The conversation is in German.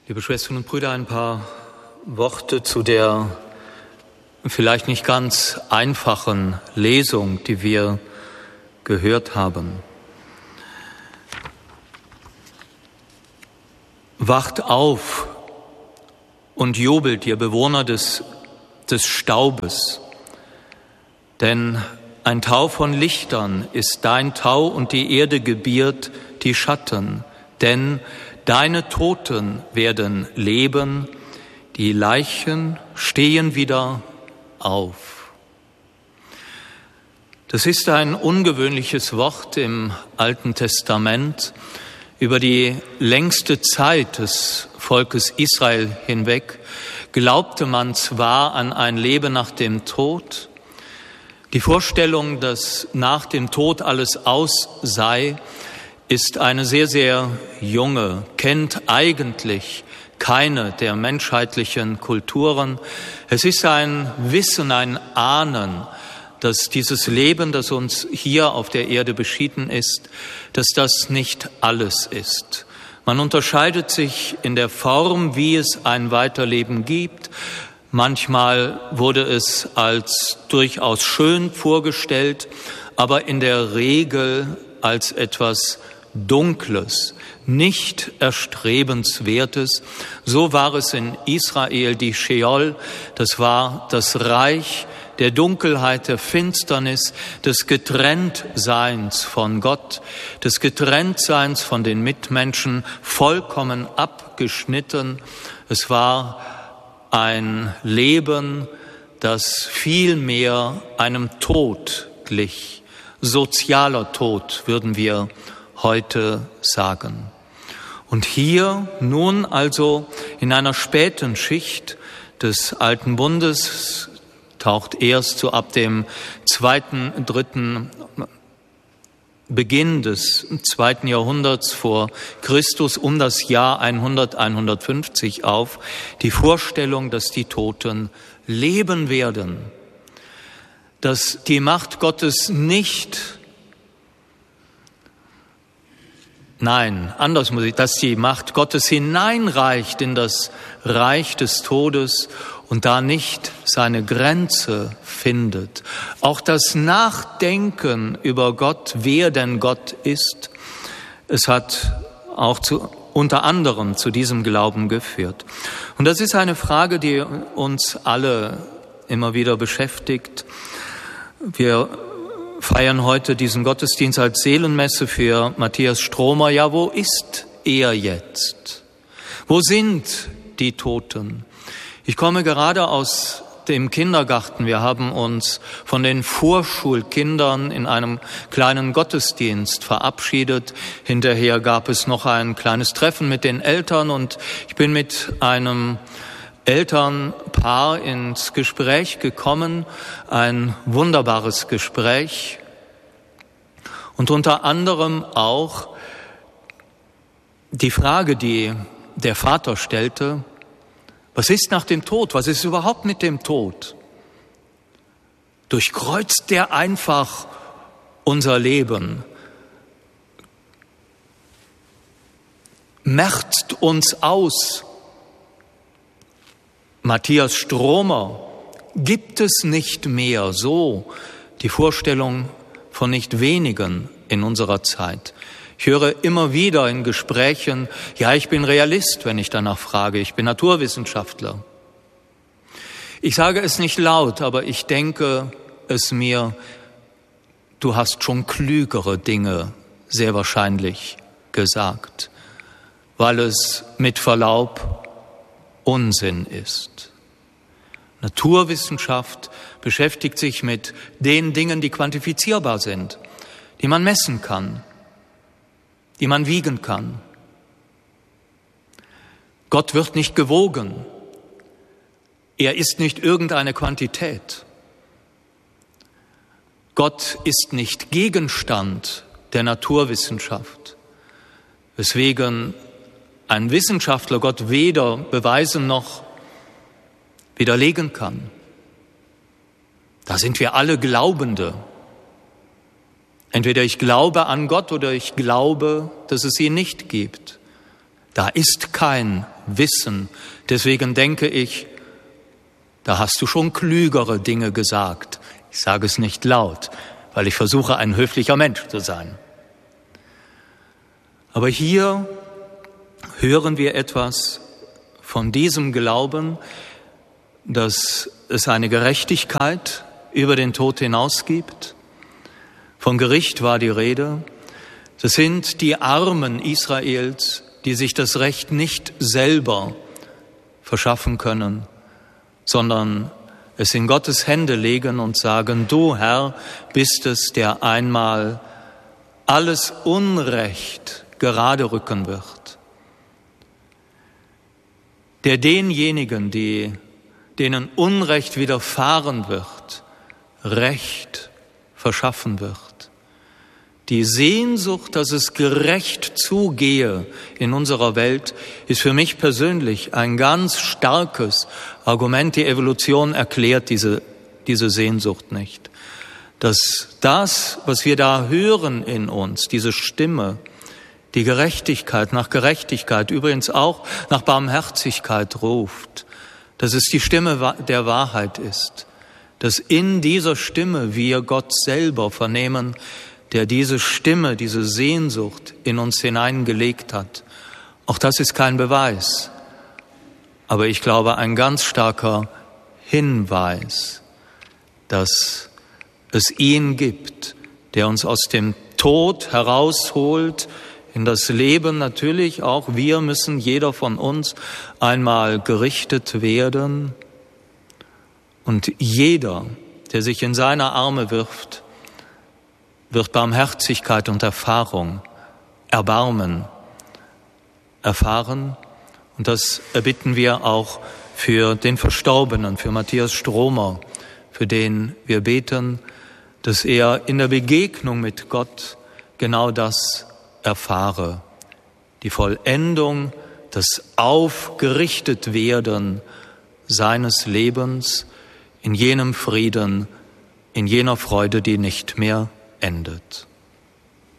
Liebe Schwestern und Brüder, ein paar Worte zu der vielleicht nicht ganz einfachen Lesung, die wir gehört haben. Wacht auf und jubelt, ihr Bewohner des Staubes, denn ein Tau von Lichtern ist dein Tau und die Erde gebiert die Schatten, denn deine Toten werden leben, die Leichen stehen wieder auf. Das ist ein ungewöhnliches Wort im Alten Testament. Über die längste Zeit des Volkes Israel hinweg glaubte man zwar an ein Leben nach dem Tod. Die Vorstellung, dass nach dem Tod alles aus sei, ist eine sehr, sehr junge, kennt eigentlich keine der menschheitlichen Kulturen. Es ist ein Wissen, ein Ahnen, dass dieses Leben, das uns hier auf der Erde beschieden ist, dass das nicht alles ist. Man unterscheidet sich in der Form, wie es ein Weiterleben gibt. Manchmal wurde es als durchaus schön vorgestellt, aber in der Regel als etwas Dunkles, nicht Erstrebenswertes. So war es in Israel, die Scheol, das war das Reich der Dunkelheit, der Finsternis, des Getrenntseins von Gott, des Getrenntseins von den Mitmenschen, vollkommen abgeschnitten. Es war ein Leben, das viel mehr einem Tod glich. Sozialer Tod, würden wir heute sagen. Und hier nun also in einer späten Schicht des Alten Bundes, taucht erst so ab dem 2., 3. Beginn des 2. Jahrhunderts vor Christus um das Jahr 100, 150 auf, die Vorstellung, dass die Toten leben werden, dass die Macht Gottes dass die Macht Gottes hineinreicht in das Reich des Todes und da nicht seine Grenze findet. Auch das Nachdenken über Gott, wer denn Gott ist, es hat auch unter anderem zu diesem Glauben geführt. Und das ist eine Frage, die uns alle immer wieder beschäftigt. Wir feiern heute diesen Gottesdienst als Seelenmesse für Matthias Stromer. Ja, wo ist er jetzt? Wo sind die Toten? Ich komme gerade aus dem Kindergarten. Wir haben uns von den Vorschulkindern in einem kleinen Gottesdienst verabschiedet. Hinterher gab es noch ein kleines Treffen mit den Eltern und ich bin mit einem Elternpaar ins Gespräch gekommen, ein wunderbares Gespräch und unter anderem auch die Frage, die der Vater stellte: Was ist nach dem Tod? Was ist überhaupt mit dem Tod? Durchkreuzt der einfach unser Leben? Merzt uns aus? Matthias Stromer, gibt es nicht mehr so die Vorstellung von nicht wenigen in unserer Zeit? Ich höre immer wieder in Gesprächen, ja, ich bin Realist, wenn ich danach frage, ich bin Naturwissenschaftler. Ich sage es nicht laut, aber ich denke es mir, du hast schon klügere Dinge sehr wahrscheinlich gesagt, weil es mit Verlaub Unsinn ist. Naturwissenschaft beschäftigt sich mit den Dingen, die quantifizierbar sind, die man messen kann, die man wiegen kann. Gott wird nicht gewogen. Er ist nicht irgendeine Quantität. Gott ist nicht Gegenstand der Naturwissenschaft, weswegen ein Wissenschaftler Gott weder beweisen noch widerlegen kann. Da sind wir alle Glaubende. Entweder ich glaube an Gott oder ich glaube, dass es ihn nicht gibt. Da ist kein wissen. Deswegen denke ich, da hast du schon klügere Dinge gesagt. Ich sage es nicht laut, weil ich versuche, ein höflicher Mensch zu sein. Aber hier hören wir etwas von diesem Glauben, dass es eine Gerechtigkeit über den Tod hinaus gibt. Von Gericht war die Rede. Das sind die Armen Israels, die sich das Recht nicht selber verschaffen können, sondern es in Gottes Hände legen und sagen, du Herr bist es, der einmal alles Unrecht gerade rücken wird, der denjenigen, denen Unrecht widerfahren wird, Recht verschaffen wird. Die Sehnsucht, dass es gerecht zugehe in unserer Welt, ist für mich persönlich ein ganz starkes Argument. Die Evolution erklärt diese Sehnsucht nicht. Dass das, was wir da hören in uns, diese Stimme, die Gerechtigkeit, nach Gerechtigkeit, übrigens auch nach Barmherzigkeit ruft, dass es die Stimme der Wahrheit ist, dass in dieser Stimme wir Gott selber vernehmen, der diese Stimme, diese Sehnsucht in uns hineingelegt hat. Auch das ist kein Beweis, aber ich glaube ein ganz starker Hinweis, dass es ihn gibt, der uns aus dem Tod herausholt, in das Leben natürlich auch. Wir müssen, jeder von uns, einmal gerichtet werden. Und jeder, der sich in seine Arme wirft, wird Barmherzigkeit und Erbarmen erfahren. Und das erbitten wir auch für den Verstorbenen, für Matthias Stromer, für den wir beten, dass er in der Begegnung mit Gott genau das erfahre. Die Vollendung, das Aufgerichtetwerden seines Lebens in jenem Frieden, in jener Freude, die nicht mehr endet.